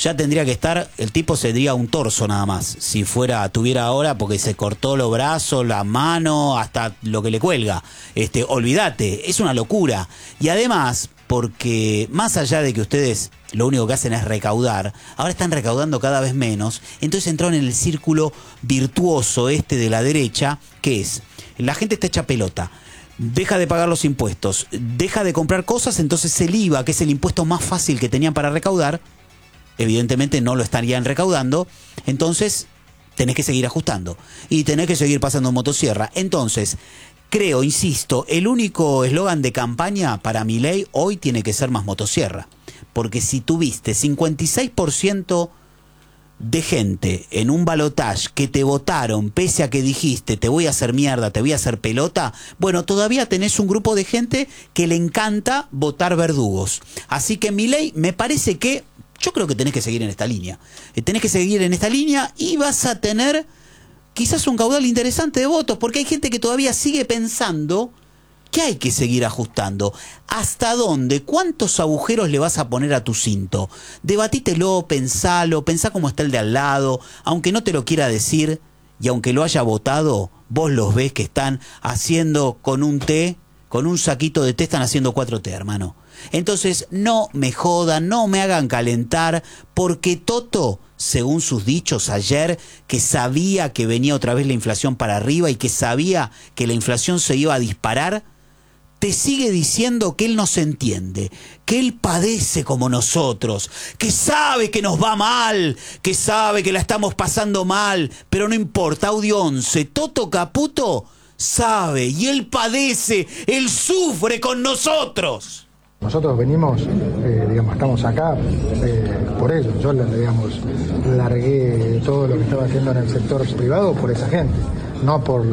ya tendría que estar, el tipo sería un torso nada más, si tuviera ahora, porque se cortó los brazos, la mano, hasta lo que le cuelga. Olvídate, es una locura. Y además, porque más allá de que ustedes lo único que hacen es recaudar, ahora están recaudando cada vez menos, entonces entraron en el círculo virtuoso de la derecha, que es, la gente está hecha pelota, deja de pagar los impuestos, deja de comprar cosas, entonces el IVA, que es el impuesto más fácil que tenían para recaudar, evidentemente no lo estarían recaudando, entonces tenés que seguir ajustando y tenés que seguir pasando motosierra. Entonces, creo, insisto, el único eslogan de campaña para Milei hoy tiene que ser más motosierra, porque si tuviste 56% de gente en un balotaje que te votaron pese a que dijiste te voy a hacer mierda, te voy a hacer pelota, bueno, todavía tenés un grupo de gente que le encanta votar verdugos. Así que Milei, me parece que yo creo que tenés que seguir en esta línea. Tenés que seguir en esta línea y vas a tener quizás un caudal interesante de votos, porque hay gente que todavía sigue pensando que hay que seguir ajustando. ¿Hasta dónde? ¿Cuántos agujeros le vas a poner a tu cinto? Debatítelo, pensá cómo está el de al lado, aunque no te lo quiera decir y aunque lo haya votado, vos los ves que están haciendo con un té, con un saquito de té, están haciendo 4 té, hermano. Entonces no me jodan, no me hagan calentar, porque Toto, según sus dichos ayer, que sabía que venía otra vez la inflación para arriba y que sabía que la inflación se iba a disparar, te sigue diciendo que él nos entiende, que él padece como nosotros, que sabe que nos va mal, que sabe que la estamos pasando mal, pero no importa. Audio 11, Toto Caputo sabe y él padece, él sufre con nosotros. Nosotros venimos, estamos acá por ello. Yo, largué todo lo que estaba haciendo en el sector privado por esa gente, no por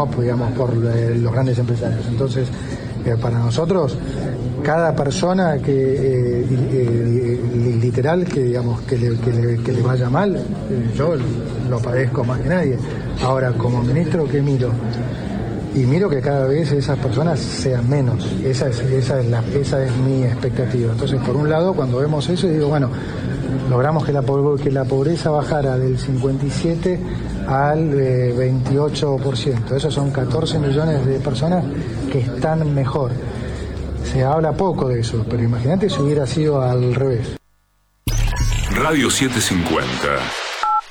los grandes empresarios. Entonces, para nosotros, cada persona que literal que le vaya mal, yo lo padezco más que nadie. Ahora, como ministro, ¿qué miro? Y miro que cada vez esas personas sean menos. Esa es mi expectativa. Entonces, por un lado, cuando vemos eso, digo, bueno, logramos que la pobreza bajara del 57 al 28%. Esos son 14 millones de personas que están mejor. Se habla poco de eso, pero imagínate si hubiera sido al revés. Radio 750.